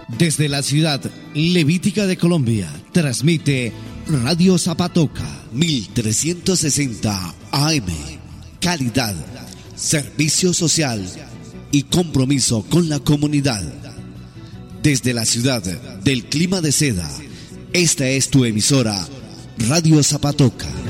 Desde la ciudad levítica de Colombia, transmite Radio Zapatoca 1360 AM. Calidad, servicio social y compromiso con la comunidad. Desde la ciudad del clima de seda, esta es tu emisora Radio Zapatoca.